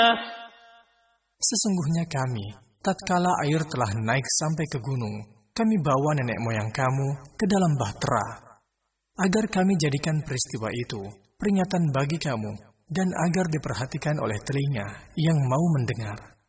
Sesungguhnya kami, tatkala air telah naik sampai ke gunung, kami bawa nenek moyang kamu ke dalam bahtera, agar kami jadikan peristiwa itu peringatan bagi kamu, dan agar diperhatikan oleh telinga yang mau mendengar.